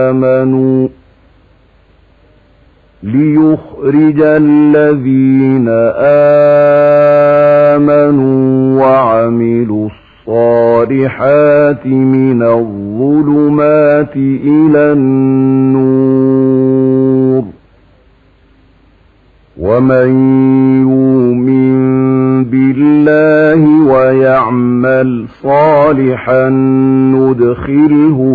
آمنوا ليخرج الذين آمنوا وعملوا الصالحات من الظلمات إلى النور ومن يؤمن بالله ويعمل صالحا ندخله